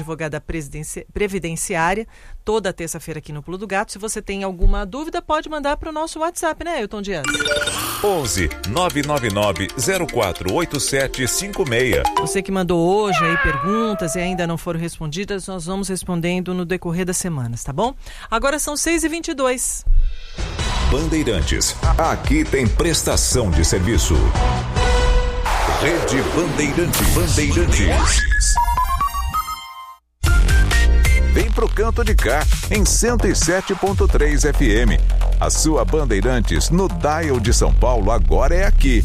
advogada previdenciária, toda terça-feira aqui no Pulo do Gato. Se você tem alguma dúvida, pode mandar para o nosso WhatsApp, né, Ailton Dias? 11 999 048756. Você que mandou hoje aí perguntas e ainda não foram respondidas, nós vamos respondendo no decorrer das semanas, tá bom? Agora são 6h22. Bandeirantes, aqui tem prestação de serviço. Rede Bandeirantes. Vem pro canto de cá, em 107.3 FM. A sua Bandeirantes no dial de São Paulo agora é aqui,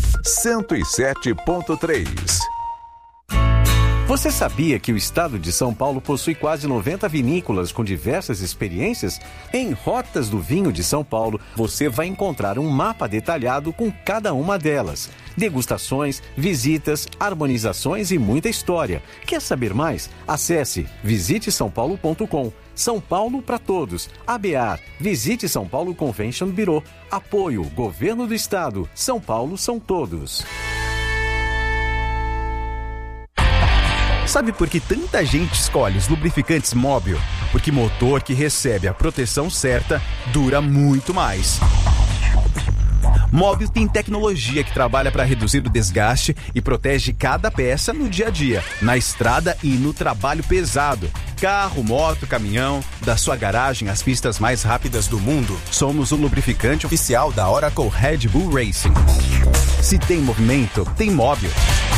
107.3. Você sabia que o estado de São Paulo possui quase 90 vinícolas com diversas experiências? Em Rotas do Vinho de São Paulo, você vai encontrar um mapa detalhado com cada uma delas. Degustações, visitas, harmonizações e muita história. Quer saber mais? Acesse visitesaopaulo.com. São Paulo para todos. ABAR, Visite São Paulo Convention Bureau. Apoio, Governo do Estado. São Paulo são todos. Sabe por que tanta gente escolhe os lubrificantes Móbil? Porque motor que recebe a proteção certa dura muito mais. Móbil tem tecnologia que trabalha para reduzir o desgaste e protege cada peça no dia a dia, na estrada e no trabalho pesado. Carro, moto, caminhão, da sua garagem às pistas mais rápidas do mundo, somos o lubrificante oficial da Oracle Red Bull Racing. Se tem movimento, tem Móbil.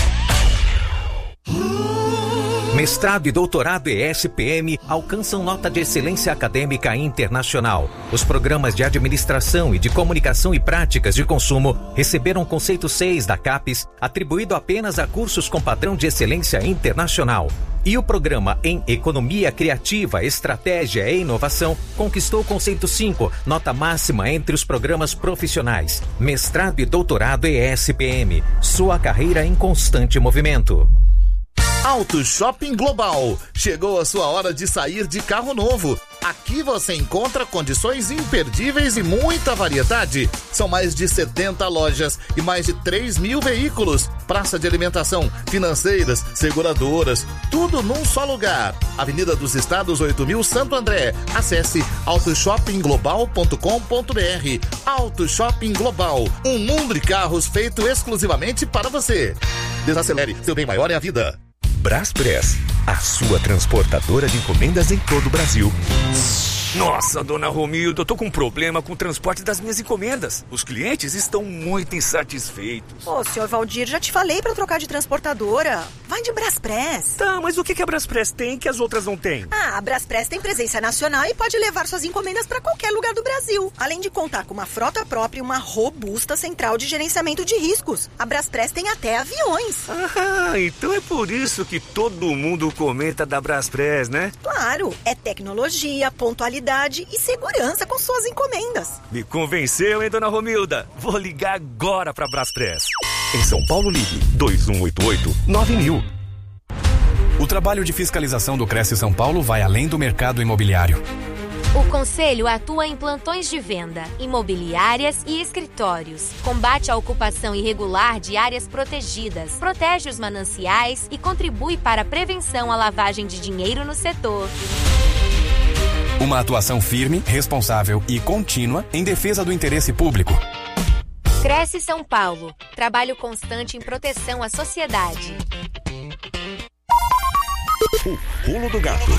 Mestrado e doutorado ESPM alcançam nota de excelência acadêmica internacional. Os programas de administração e de comunicação e práticas de consumo receberam conceito 6 da CAPES, atribuído apenas a cursos com padrão de excelência internacional. E o programa em Economia Criativa, Estratégia e Inovação conquistou conceito 5, nota máxima entre os programas profissionais. Mestrado e doutorado ESPM, sua carreira em constante movimento. Auto Shopping Global. Chegou a sua hora de sair de carro novo. Aqui você encontra condições imperdíveis e muita variedade. São mais de 70 lojas e mais de 3.000 veículos. Praça de alimentação, financeiras, seguradoras, tudo num só lugar. Avenida dos Estados 8.000 Santo André. Acesse autoshoppingglobal.com.br. Auto Shopping Global. Um mundo de carros feito exclusivamente para você. Desacelere, seu bem maior é a vida. Braspress, a sua transportadora de encomendas em todo o Brasil. Nossa, dona Romilda, eu tô com um problema com o transporte das minhas encomendas. Os clientes estão muito insatisfeitos. Ô, senhor Valdir, já te falei pra trocar de transportadora. Vai de Braspress. Tá, mas o que a Braspress tem que as outras não têm? A Braspress tem presença nacional e pode levar suas encomendas pra qualquer lugar do Brasil. Além de contar com uma frota própria e uma robusta central de gerenciamento de riscos. A Braspress tem até aviões. Ah, então é por isso que todo mundo comenta da Braspress, né? Claro, é tecnologia, pontualidade e segurança com suas encomendas. Me convenceu, hein, dona Romilda? Vou ligar agora pra Braspress. Em São Paulo, ligue 2188-9000. O trabalho de fiscalização do Cresce São Paulo vai além do mercado imobiliário. O Conselho atua em plantões de venda, imobiliárias e escritórios. Combate a ocupação irregular de áreas protegidas, protege os mananciais e contribui para a prevenção à lavagem de dinheiro no setor. Uma atuação firme, responsável e contínua em defesa do interesse público. Cresce São Paulo. Trabalho constante em proteção à sociedade. O Pulo do Gato.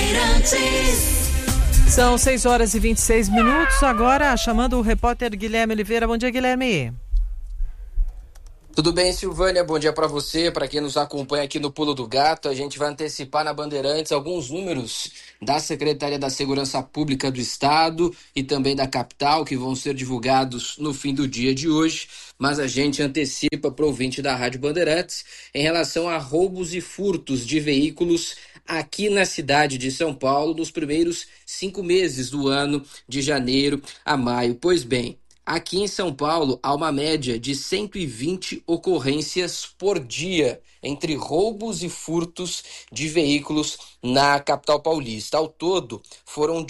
São 6h26. Agora, chamando o repórter Guilherme Oliveira. Bom dia, Guilherme. Tudo bem, Silvânia? Bom dia para você, para quem nos acompanha aqui no Pulo do Gato. A gente vai antecipar na Bandeirantes alguns números da Secretaria da Segurança Pública do Estado e também da capital, que vão ser divulgados no fim do dia de hoje, mas a gente antecipa para o ouvinte da Rádio Bandeirantes em relação a roubos e furtos de veículos aqui na cidade de São Paulo nos primeiros 5 meses do ano, de janeiro a maio. Pois bem, aqui em São Paulo, há uma média de 120 ocorrências por dia entre roubos e furtos de veículos na capital paulista. Ao todo, foram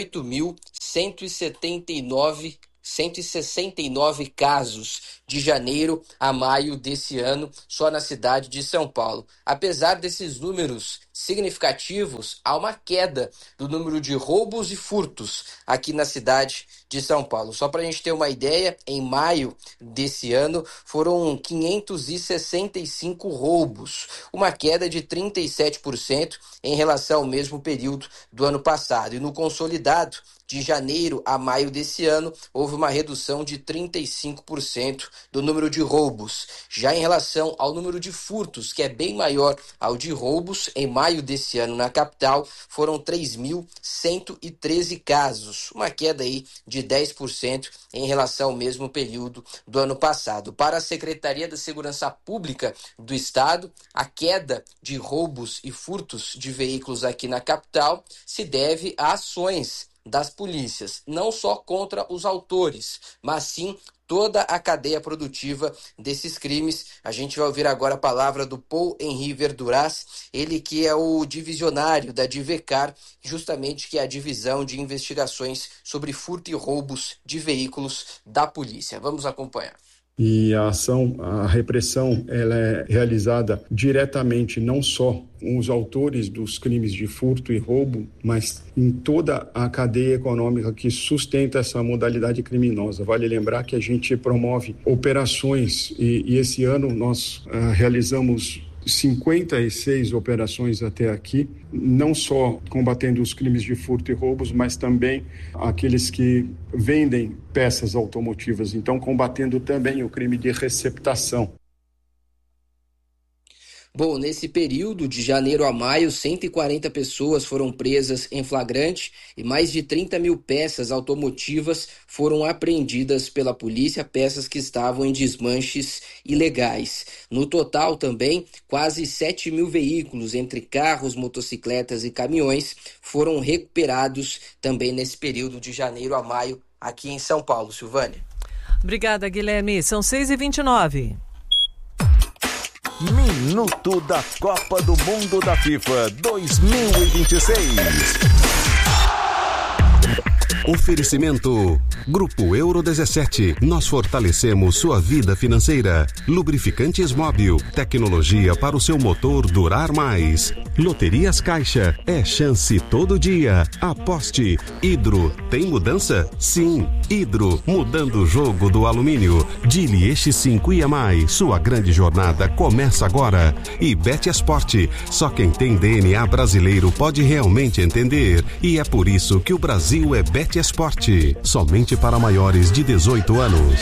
169 casos de janeiro a maio desse ano, só na cidade de São Paulo. Apesar desses números significativos, há uma queda do número de roubos e furtos aqui na cidade de São Paulo. Só para a gente ter uma ideia, em maio desse ano foram 565 roubos, uma queda de 37% em relação ao mesmo período do ano passado. E no consolidado, de janeiro a maio desse ano, houve uma redução de 35% do número de roubos. Já em relação ao número de furtos, que é bem maior ao de roubos, em maio desse ano na capital, foram 3.113 casos, uma queda aí de 10% em relação ao mesmo período do ano passado. Para a Secretaria da Segurança Pública do Estado, a queda de roubos e furtos de veículos aqui na capital se deve a ações das polícias, não só contra os autores, mas sim toda a cadeia produtiva desses crimes. A gente vai ouvir agora a palavra do Paul Henri Verduras, ele que é o divisionário da Divecar, justamente que é a divisão de investigações sobre furto e roubos de veículos da polícia. Vamos acompanhar. E a repressão, ela é realizada diretamente não só com os autores dos crimes de furto e roubo, mas em toda a cadeia econômica que sustenta essa modalidade criminosa. Vale lembrar que a gente promove operações e esse ano nós realizamos 56 operações até aqui, não só combatendo os crimes de furto e roubos, mas também aqueles que vendem peças automotivas, então combatendo também o crime de receptação. Bom, nesse período de janeiro a maio, 140 pessoas foram presas em flagrante e mais de 30 mil peças automotivas foram apreendidas pela polícia, peças que estavam em desmanches ilegais. No total também, quase 7 mil veículos, entre carros, motocicletas e caminhões, foram recuperados também nesse período de janeiro a maio aqui em São Paulo. Silvânia. Obrigada, Guilherme. São 6h29. Minuto da Copa do Mundo da FIFA 2026. Oferecimento Grupo Euro 17. Nós fortalecemos sua vida financeira. Lubrificantes Móbil. Tecnologia para o seu motor durar mais. Loterias Caixa. É chance todo dia. Aposte. Hidro. Tem mudança? Sim. Hidro. Mudando o jogo do alumínio. Dili X5 e mais. Sua grande jornada começa agora. E Betesport. Só quem tem DNA brasileiro pode realmente entender. E é por isso que o Brasil é Betesport. Somente para maiores de 18 anos.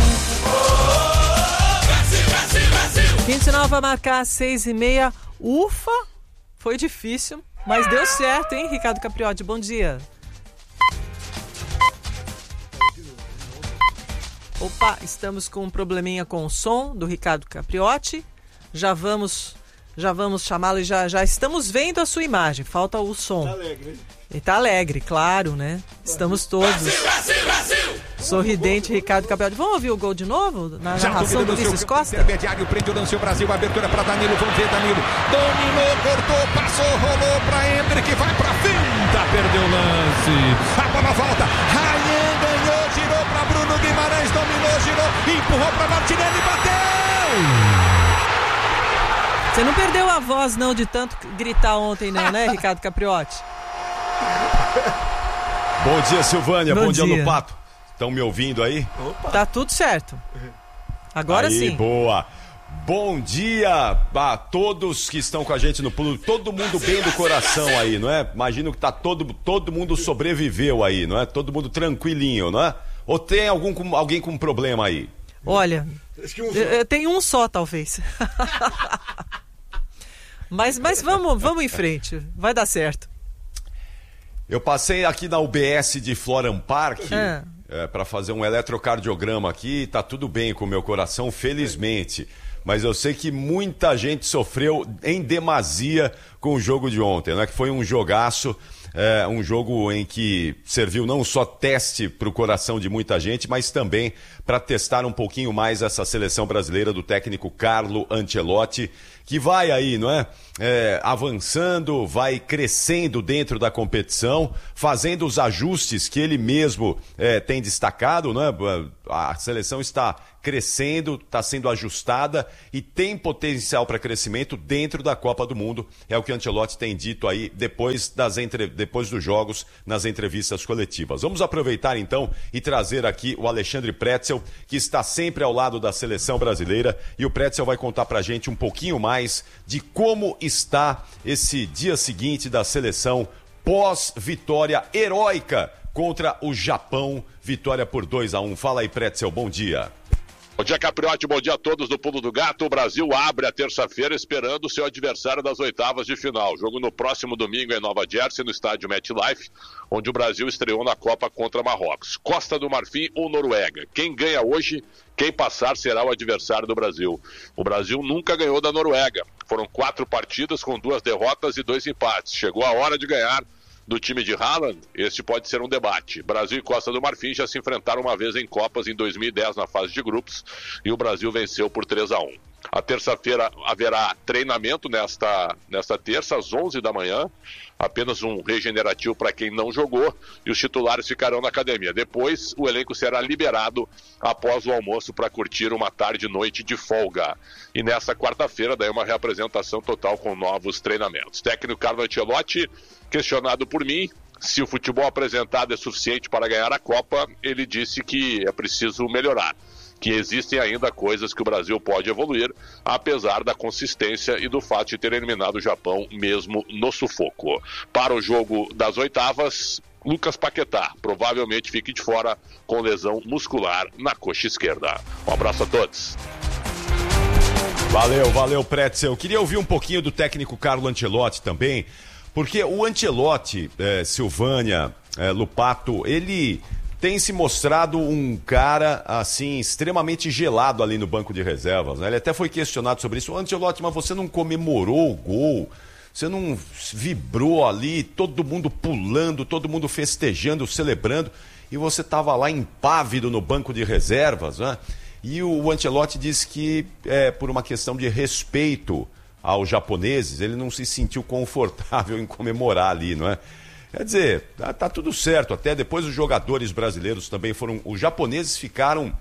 29 a marcar 6h30. Ufa! Foi difícil, mas deu certo, hein, Ricardo Capriotti? Bom dia. Opa, estamos com um probleminha com o som do Ricardo Capriotti. Já vamos chamá-lo e já estamos vendo a sua imagem. Falta o som. Tá alegre, hein? Ele tá alegre, claro, né? Estamos todos. Brasil! Sorridente, Ricardo Capriotti. Vamos ouvir o gol de novo? Na narração do Vinícius Costa? Intermediário, prende o lance, o Brasil, abertura para Danilo, vamos ver Danilo. Dominou, cortou, passou, rolou para Hendrick, vai para finta, perdeu o lance. A bola volta, Rayan ganhou, girou para Bruno Guimarães, dominou, girou, empurrou para Martinelli, bateu! Você não perdeu a voz, não, de tanto gritar ontem, não, né, Ricardo Capriotti? Bom dia, Silvânia. Bom dia, Lupato. Estão me ouvindo aí? Opa. Tá tudo certo. Agora aí, sim. Boa. Bom dia a todos que estão com a gente no pulo. Todo mundo bem do coração aí, não é? Imagino que tá todo mundo sobreviveu aí, não é? Todo mundo tranquilinho, não é? Ou tem alguém com problema aí? Olha, tem um só, talvez. mas vamos em frente. Vai dar certo. Eu passei aqui na UBS de Florham Park para fazer um eletrocardiograma aqui. Tá tudo bem com o meu coração, felizmente. Mas eu sei que muita gente sofreu em demasia com o jogo de ontem, né? Que foi um jogaço, um jogo em que serviu não só teste para o coração de muita gente, mas também para testar um pouquinho mais essa seleção brasileira do técnico Carlo Ancelotti, que vai aí, não é? Avançando, vai crescendo dentro da competição, fazendo os ajustes que ele mesmo tem destacado, né? A seleção está crescendo, está sendo ajustada e tem potencial para crescimento dentro da Copa do Mundo. É o que Ancelotti tem dito aí depois dos jogos, nas entrevistas coletivas. Vamos aproveitar então e trazer aqui o Alexandre Pretzel, que está sempre ao lado da seleção brasileira, e o Pretzel vai contar pra gente um pouquinho mais de como está esse dia seguinte da seleção pós-vitória heróica contra o Japão, vitória por 2-1. Fala aí, Pretzel, bom dia. Bom dia, Capriotti, bom dia a todos do Pulo do Gato. O Brasil abre a terça-feira esperando o seu adversário das oitavas de final. Jogo no próximo domingo em Nova Jersey, no estádio MetLife, onde o Brasil estreou na Copa contra Marrocos. Costa do Marfim ou Noruega. Quem ganha hoje, quem passar será o adversário do Brasil. O Brasil nunca ganhou da Noruega. Foram 4 partidas com 2 derrotas e 2 empates. Chegou a hora de ganhar do time de Haaland. Este pode ser um debate. Brasil e Costa do Marfim já se enfrentaram uma vez em Copas em 2010 na fase de grupos e o Brasil venceu por 3-1. A terça-feira haverá treinamento nesta terça às 11 da manhã, apenas um regenerativo para quem não jogou, e os titulares ficarão na academia. Depois o elenco será liberado após o almoço para curtir uma tarde e noite de folga. E nesta quarta-feira daí uma reapresentação total com novos treinamentos. Técnico Carlo Ancelotti, questionado por mim se o futebol apresentado é suficiente para ganhar a Copa, ele disse que é preciso melhorar, que existem ainda coisas que o Brasil pode evoluir, apesar da consistência e do fato de ter eliminado o Japão mesmo no sufoco. Para o jogo das oitavas, Lucas Paquetá provavelmente fique de fora com lesão muscular na coxa esquerda. Um abraço a todos. Valeu, Pretzel. Eu queria ouvir um pouquinho do técnico Carlo Ancelotti também, porque o Ancelotti, Silvânia, Lupato, ele tem se mostrado um cara, assim, extremamente gelado ali no banco de reservas, né? Ele até foi questionado sobre isso. Ancelotti, mas você não comemorou o gol? Você não vibrou ali, todo mundo pulando, todo mundo festejando, celebrando, e você estava lá impávido no banco de reservas, né? E o Ancelotti disse que, por uma questão de respeito aos japoneses, ele não se sentiu confortável em comemorar ali, não é? Quer dizer, tá tudo certo. Até depois os jogadores brasileiros também foram... Os japoneses ficaram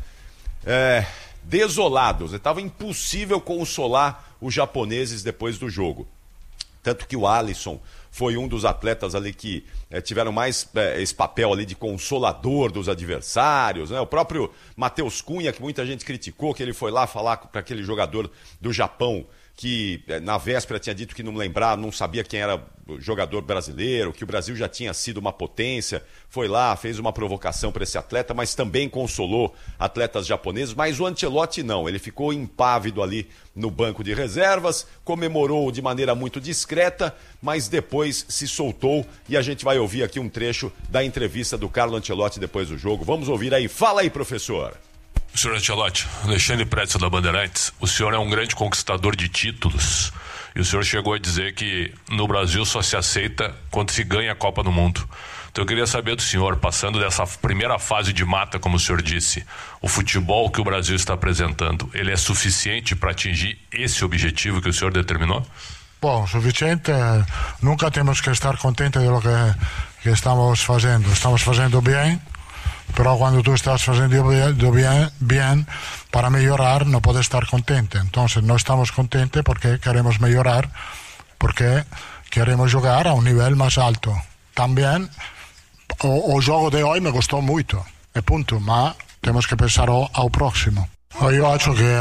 desolados. Estava impossível consolar os japoneses depois do jogo. Tanto que o Alisson foi um dos atletas ali que tiveram mais esse papel ali de consolador dos adversários, né? O próprio Matheus Cunha, que muita gente criticou, que ele foi lá falar para aquele jogador do Japão que na véspera tinha dito que não lembrava, não sabia quem era o jogador brasileiro, que o Brasil já tinha sido uma potência, foi lá, fez uma provocação para esse atleta, mas também consolou atletas japoneses. Mas o Ancelotti não, ele ficou impávido ali no banco de reservas, comemorou de maneira muito discreta, mas depois se soltou, e a gente vai ouvir aqui um trecho da entrevista do Carlo Ancelotti depois do jogo. Vamos ouvir aí. Fala aí, professor. Senhor Ancelotti, Alexandre Pretzel da Bandeirantes, o senhor é um grande conquistador de títulos e o senhor chegou a dizer que no Brasil só se aceita quando se ganha a Copa do Mundo. Então eu queria saber do senhor, passando dessa primeira fase de mata, como o senhor disse, o futebol que o Brasil está apresentando, ele é suficiente para atingir esse objetivo que o senhor determinou? Bom, suficiente, nunca temos que estar contentes de lo que estamos fazendo. Estamos fazendo bem. Pero cuando tú estás haciendo bien para mejorar, no puedes estar contente. Entonces no estamos contentos porque queremos mejorar, porque queremos jugar a un nivel más alto. También o juego de hoy me gustó mucho, e punto, ma temos que pensar ao próximo. Io acho que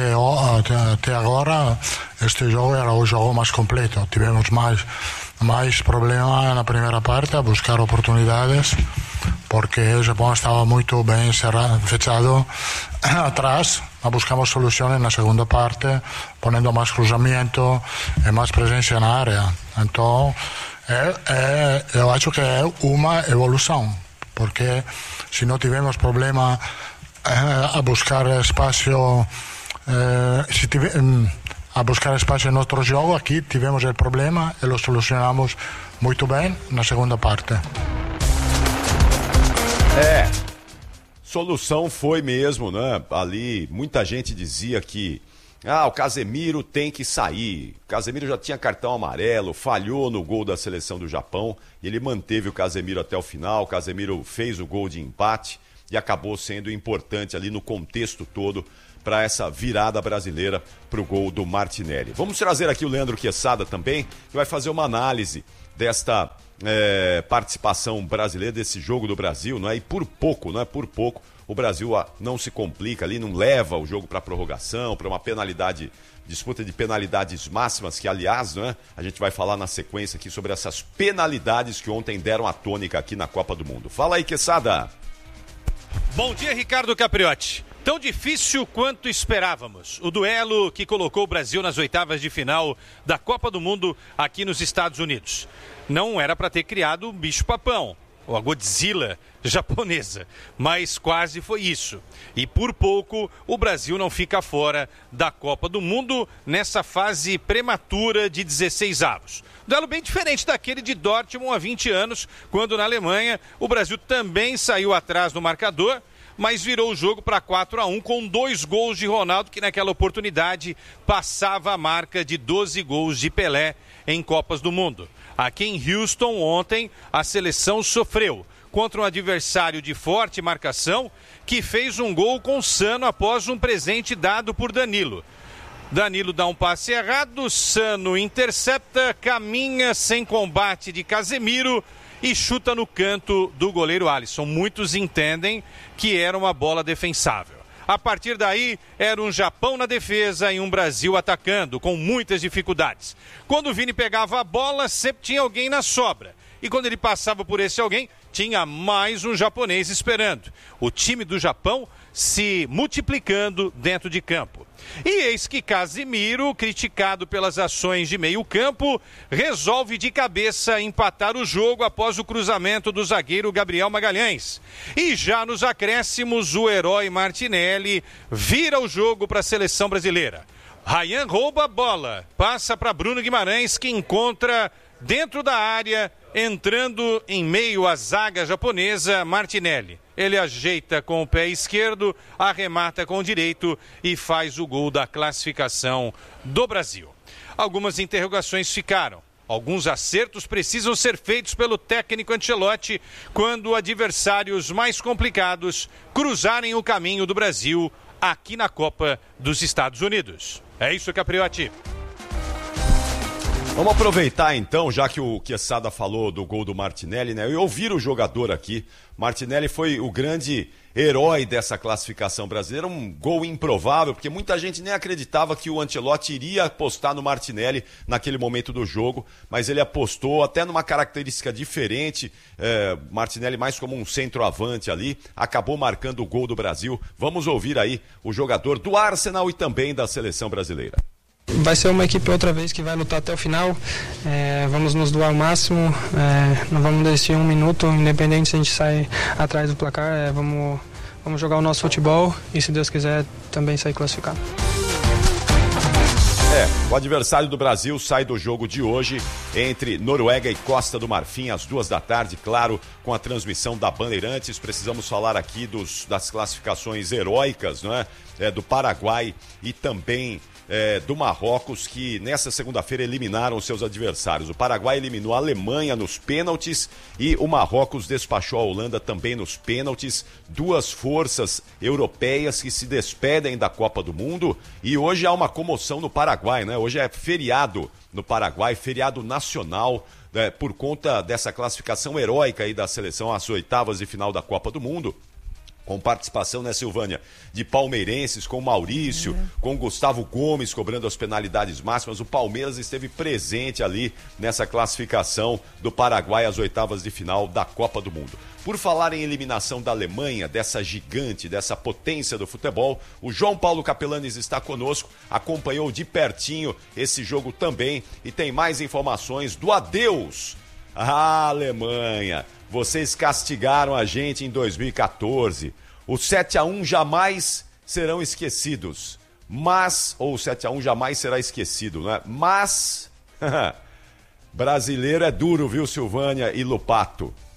até agora este jogo era o jogo mais completo. Tivemos mais problemas na primeira parte a buscar oportunidades, porque o Japão estava muito bem fechado atrás. Buscamos soluções na segunda parte, ponendo mais cruzamento e mais presença na área. Então, eu acho que é uma evolução, porque se não tivermos problema a buscar espaço, a buscar espaço em outro jogo, aqui tivemos o problema e o solucionamos muito bem na segunda parte. Solução foi mesmo, né? Ali muita gente dizia que o Casemiro tem que sair. O Casemiro já tinha cartão amarelo, falhou no gol da seleção do Japão, e ele manteve o Casemiro até o final. O Casemiro fez o gol de empate e acabou sendo importante ali no contexto todo para essa virada brasileira para o gol do Martinelli. Vamos trazer aqui o Leandro Quesada também, que vai fazer uma análise desta participação brasileira, desse jogo do Brasil, não é? E por pouco, o Brasil não se complica ali, não leva o jogo para prorrogação, para uma penalidade, disputa de penalidades máximas, que aliás, né, a gente vai falar na sequência aqui sobre essas penalidades que ontem deram a tônica aqui na Copa do Mundo. Fala aí, Quesada. Bom dia, Ricardo Capriotti. Tão difícil quanto esperávamos. O duelo que colocou o Brasil nas oitavas de final da Copa do Mundo aqui nos Estados Unidos. Não era para ter criado o bicho-papão, ou a Godzilla japonesa, mas quase foi isso. E por pouco o Brasil não fica fora da Copa do Mundo nessa fase prematura de 16avos. Duelo bem diferente daquele de Dortmund há 20 anos, quando na Alemanha o Brasil também saiu atrás no marcador, mas virou o jogo para 4-1 com 2 gols de Ronaldo, que naquela oportunidade passava a marca de 12 gols de Pelé em Copas do Mundo. Aqui em Houston, ontem, a seleção sofreu contra um adversário de forte marcação que fez um gol com Sano após um presente dado por Danilo. Danilo dá um passe errado, Sano intercepta, caminha sem combate de Casemiro e chuta no canto do goleiro Alisson. Muitos entendem que era uma bola defensável. A partir daí, era um Japão na defesa e um Brasil atacando, com muitas dificuldades. Quando o Vini pegava a bola, sempre tinha alguém na sobra. E quando ele passava por esse alguém, tinha mais um japonês esperando. O time do Japão se multiplicando dentro de campo. E eis que Casemiro, criticado pelas ações de meio campo, resolve de cabeça empatar o jogo após o cruzamento do zagueiro Gabriel Magalhães. E já nos acréscimos, o herói Martinelli vira o jogo para a seleção brasileira. Ryan rouba a bola, passa para Bruno Guimarães, que encontra dentro da área, entrando em meio à zaga japonesa, Martinelli. Ele ajeita com o pé esquerdo, arremata com o direito e faz o gol da classificação do Brasil. Algumas interrogações ficaram. Alguns acertos precisam ser feitos pelo técnico Ancelotti quando adversários mais complicados cruzarem o caminho do Brasil aqui na Copa dos Estados Unidos. É isso, Capriotti. Vamos aproveitar então, já que o Quesada falou do gol do Martinelli, né? E ouvir o jogador aqui. Martinelli foi o grande herói dessa classificação brasileira, um gol improvável, porque muita gente nem acreditava que o Ancelotti iria apostar no Martinelli naquele momento do jogo, mas ele apostou até numa característica diferente, Martinelli mais como um centroavante ali, acabou marcando o gol do Brasil. Vamos ouvir aí o jogador do Arsenal e também da seleção brasileira. Vai ser uma equipe outra vez que vai lutar até o final, vamos nos doar ao máximo, não vamos desistir um minuto, independente se a gente sai atrás do placar, vamos jogar o nosso futebol e, se Deus quiser, também sair classificado. O adversário do Brasil sai do jogo de hoje entre Noruega e Costa do Marfim às 14h, claro, com a transmissão da Bandeirantes. Precisamos falar aqui das classificações heróicas, não é? Do Paraguai e também do Marrocos, que nessa segunda-feira eliminaram seus adversários. O Paraguai eliminou a Alemanha nos pênaltis e o Marrocos despachou a Holanda também nos pênaltis. Duas forças europeias que se despedem da Copa do Mundo, e hoje há uma comoção no Paraguai, né? Hoje é feriado no Paraguai, feriado nacional, por conta dessa classificação heróica aí da seleção às oitavas de final da Copa do Mundo. Com participação, né, Silvânia, de palmeirenses, com Maurício, com Gustavo Gomes cobrando as penalidades máximas. O Palmeiras esteve presente ali nessa classificação do Paraguai às oitavas de final da Copa do Mundo. Por falar em eliminação da Alemanha, dessa gigante, dessa potência do futebol, o João Paulo Capelanes está conosco, acompanhou de pertinho esse jogo também e tem mais informações do adeus à Alemanha. Vocês castigaram a gente em 2014. Os 7-1 jamais serão esquecidos. Ou o 7-1 jamais será esquecido, né? Mas, brasileiro é duro, viu, Silvânia e Lupato?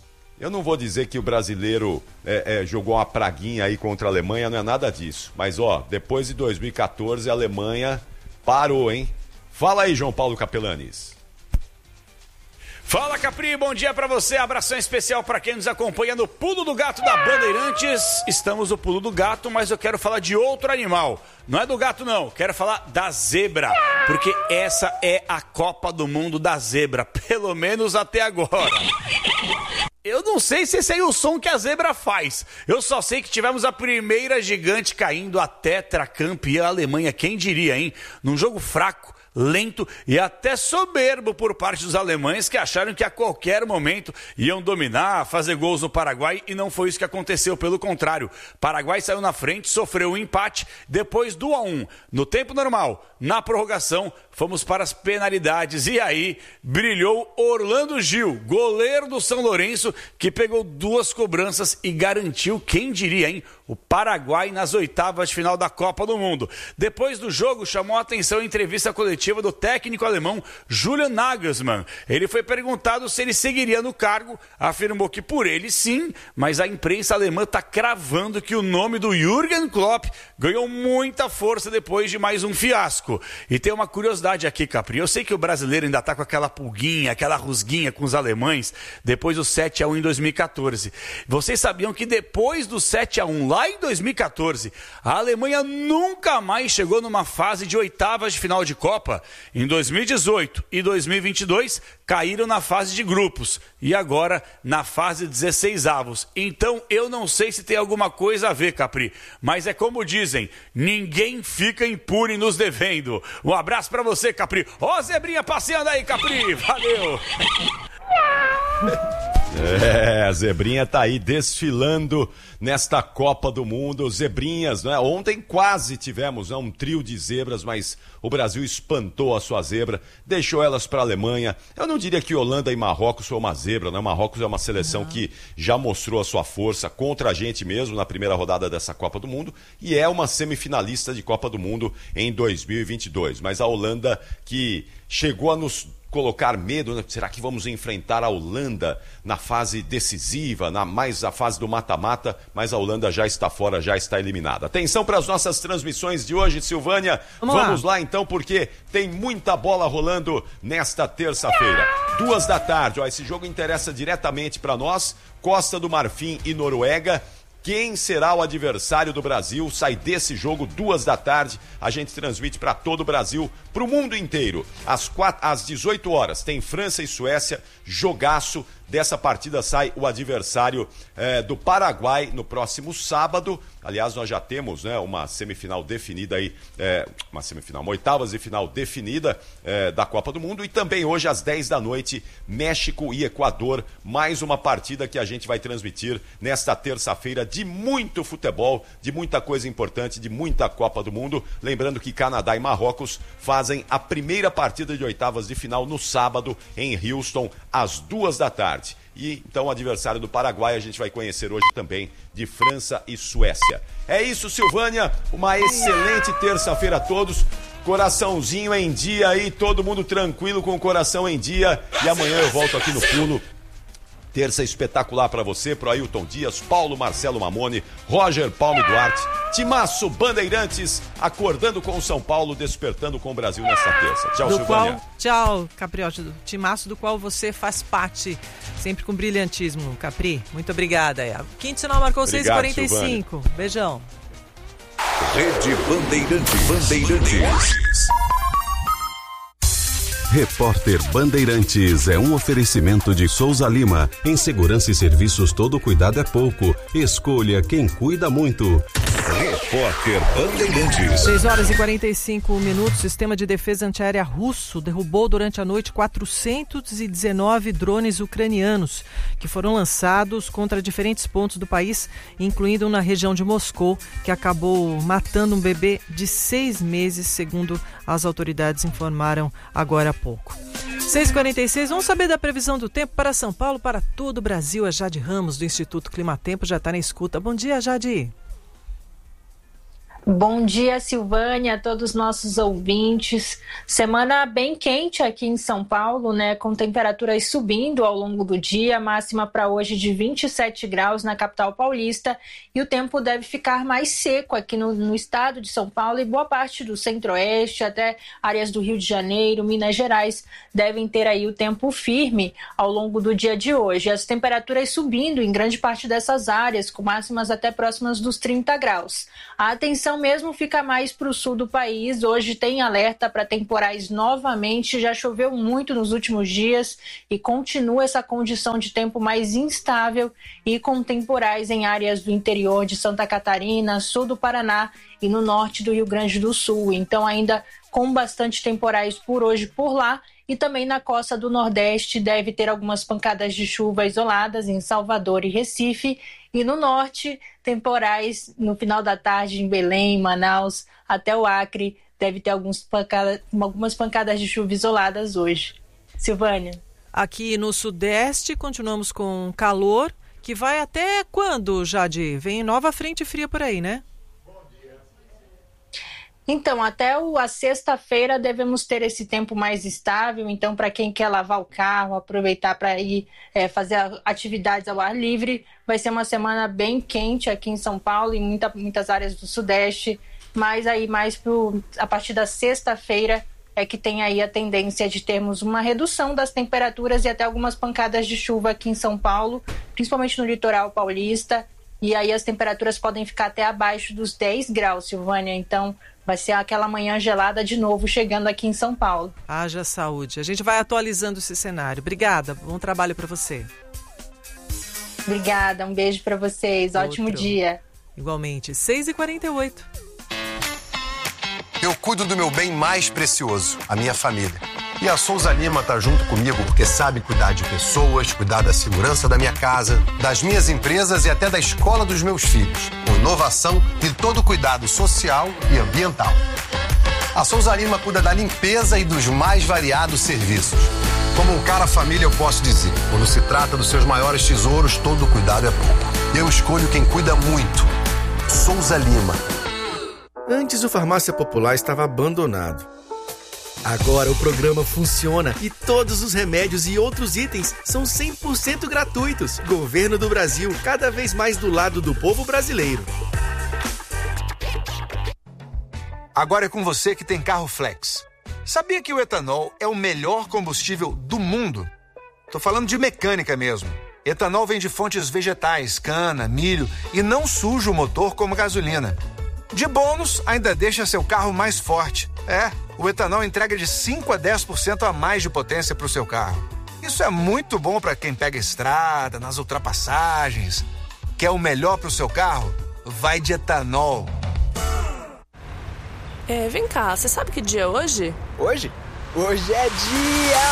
Eu não vou dizer que o brasileiro jogou uma praguinha aí contra a Alemanha, não é nada disso. Mas, depois de 2014, a Alemanha parou, hein? Fala aí, João Paulo Capelanes. Fala, Capri, bom dia pra você, abração especial pra quem nos acompanha no Pulo do Gato da Bandeirantes. Estamos no Pulo do Gato, mas eu quero falar de outro animal. Não é do gato, não, quero falar da zebra, porque essa é a Copa do Mundo da zebra, pelo menos até agora. Eu não sei se esse aí é o som que a zebra faz. Eu só sei que tivemos a primeira gigante caindo, a tetracampeã Alemanha, quem diria, hein? Num jogo fraco, lento e até soberbo por parte dos alemães, que acharam que a qualquer momento iam dominar, fazer gols no Paraguai, e não foi isso que aconteceu, pelo contrário. Paraguai saiu na frente, sofreu um empate, depois do 1-1. No tempo normal, na prorrogação, fomos para as penalidades e aí brilhou Orlando Gil, goleiro do São Lourenço, que pegou 2 cobranças e garantiu, quem diria, hein, o Paraguai nas oitavas de final da Copa do Mundo. Depois do jogo, chamou a atenção a entrevista coletiva do técnico alemão Julian Nagelsmann. Ele foi perguntado se ele seguiria no cargo, afirmou que por ele sim, mas a imprensa alemã está cravando que o nome do Jürgen Klopp ganhou muita força depois de mais um fiasco. E tem uma curiosidade aqui, Capri, eu sei que o brasileiro ainda está com aquela pulguinha, aquela rusguinha com os alemães, depois do 7-1 em 2014. Vocês sabiam que depois do 7-1 lá em 2014, a Alemanha nunca mais chegou numa fase de oitavas de final de Copa? Em 2018 e 2022, caíram na fase de grupos e agora na fase 16avos. Então eu não sei se tem alguma coisa a ver, Capri, mas é como dizem, ninguém fica impune nos devendo. Um abraço pra você, Capri. Ó, zebrinha passeando aí, Capri. Valeu. A zebrinha tá aí desfilando nesta Copa do Mundo. Zebrinhas, né? Ontem quase tivemos um trio de zebras, mas o Brasil espantou a sua zebra, deixou elas para a Alemanha. Eu não diria que Holanda e Marrocos foi uma zebra, né? Marrocos é uma seleção que já mostrou a sua força contra a gente mesmo na primeira rodada dessa Copa do Mundo e é uma semifinalista de Copa do Mundo em 2022. Mas a Holanda, que chegou a nos colocar medo, né? Será que vamos enfrentar a Holanda na fase decisiva, mais a fase do mata-mata, mas a Holanda já está fora, já está eliminada. Atenção para as nossas transmissões de hoje, Silvânia. Vamos lá então, porque tem muita bola rolando nesta terça-feira. 14h, esse jogo interessa diretamente para nós, Costa do Marfim e Noruega. Quem será o adversário do Brasil? Sai desse jogo 14h. A gente transmite para todo o Brasil, para o mundo inteiro. Às 18 horas tem França e Suécia, jogaço. Dessa partida sai o adversário do Paraguai no próximo sábado. Aliás, nós já temos, né, uma semifinal definida aí, uma oitavas de final definida da Copa do Mundo. E também hoje às 10 da noite, México e Equador. Mais uma partida que a gente vai transmitir nesta terça-feira de muito futebol, de muita coisa importante, de muita Copa do Mundo. Lembrando que Canadá e Marrocos fazem a primeira partida de oitavas de final no sábado em Houston, às 14h. E então o adversário do Paraguai a gente vai conhecer hoje também, de França e Suécia. É isso, Silvânia, uma excelente terça-feira a todos. Coraçãozinho em dia aí, todo mundo tranquilo com o coração em dia. E amanhã eu volto aqui no Pulo. Terça espetacular para você, pro Ailton Dias, Paulo Marcelo Mamone, Roger Palme Duarte, Timaço Bandeirantes, acordando com o São Paulo, despertando com o Brasil nesta terça. Tchau, Silvânia. Tchau, Capriotti, do Timaço do qual você faz parte, sempre com brilhantismo, Capri. Muito obrigada. Quinto sinal marcou 6h45. Beijão. Rede Bandeirantes. Repórter Bandeirantes é um oferecimento de Souza Lima. Em segurança e serviços, todo cuidado é pouco. Escolha quem cuida muito. Repórter Bandeirantes. 6h45. O sistema de defesa antiaérea russo derrubou durante a noite 419 drones ucranianos, que foram lançados contra diferentes pontos do país, incluindo na região de Moscou, que acabou matando um bebê de 6 meses, segundo as autoridades informaram agora há pouco. 6h46, vamos saber da previsão do tempo para São Paulo, para todo o Brasil. A Jade Ramos, do Instituto Climatempo, já está na escuta. Bom dia, Jade. Bom dia, Silvânia, a todos os nossos ouvintes. Semana bem quente aqui em São Paulo, né? Com temperaturas subindo ao longo do dia, máxima para hoje de 27 graus na capital paulista. E o tempo deve ficar mais seco aqui no estado de São Paulo e boa parte do centro-oeste, até áreas do Rio de Janeiro, Minas Gerais, devem ter aí o tempo firme ao longo do dia de hoje. As temperaturas subindo em grande parte dessas áreas, com máximas até próximas dos 30 graus. A atenção mesmo fica mais para o sul do país. Hoje tem alerta para temporais novamente. Já choveu muito nos últimos dias e continua essa condição de tempo mais instável e com temporais em áreas do interior de Santa Catarina, sul do Paraná e no norte do Rio Grande do Sul. Então ainda com bastante temporais por hoje por lá. E também na costa do Nordeste deve ter algumas pancadas de chuva isoladas em Salvador e Recife. E no Norte, temporais no final da tarde em Belém, Manaus, até o Acre. Deve ter algumas pancadas de chuva isoladas hoje. Silvânia. Aqui no Sudeste, continuamos com calor, que vai até quando, Jade? Vem nova frente fria por aí, né? Então, até a sexta-feira devemos ter esse tempo mais estável. Então, para quem quer lavar o carro, aproveitar para ir fazer atividades ao ar livre, vai ser uma semana bem quente aqui em São Paulo e muitas áreas do Sudeste. Mas aí a partir da sexta-feira é que tem aí a tendência de termos uma redução das temperaturas e até algumas pancadas de chuva aqui em São Paulo, principalmente no litoral paulista. E aí as temperaturas podem ficar até abaixo dos 10 graus, Silvânia. Então, vai ser aquela manhã gelada de novo chegando aqui em São Paulo. Haja saúde. A gente vai atualizando esse cenário. Obrigada. Bom trabalho para você. Obrigada. Um beijo para vocês. Ótimo dia. Igualmente. 6h48. Eu cuido do meu bem mais precioso, a minha família. E a Souza Lima está junto comigo porque sabe cuidar de pessoas, cuidar da segurança da minha casa, das minhas empresas e até da escola dos meus filhos, com inovação e todo cuidado social e ambiental. A Souza Lima cuida da limpeza e dos mais variados serviços. Como um cara família, eu posso dizer, quando se trata dos seus maiores tesouros, todo cuidado é pouco. Eu escolho quem cuida muito. Souza Lima. Antes o Farmácia Popular estava abandonado. Agora o programa funciona e todos os remédios e outros itens são 100% gratuitos. Governo do Brasil, cada vez mais do lado do povo brasileiro. Agora é com você que tem carro flex. Sabia que o etanol é o melhor combustível do mundo? Tô falando de mecânica mesmo. Etanol vem de fontes vegetais, cana, milho e não suja o motor como gasolina. De bônus, ainda deixa seu carro mais forte. O etanol entrega de 5 a 10% a mais de potência para o seu carro. Isso é muito bom para quem pega estrada, nas ultrapassagens. Quer o melhor para o seu carro? Vai de etanol. Vem cá, você sabe que dia é hoje? Hoje? Hoje é dia